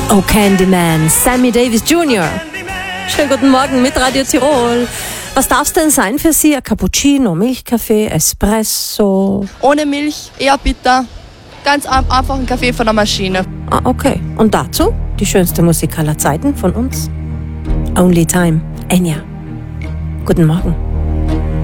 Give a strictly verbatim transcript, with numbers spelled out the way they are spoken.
Oh, Candyman, Sammy Davis Junior Schönen guten Morgen mit Radio Tirol. Was darf es denn sein für Sie? Ein Cappuccino, Milchkaffee, Espresso? Ohne Milch, eher bitter. Ganz einfach ein Kaffee von der Maschine. Ah, okay. Und dazu die schönste Musik aller Zeiten von uns. Only Time, Enya. Guten Morgen.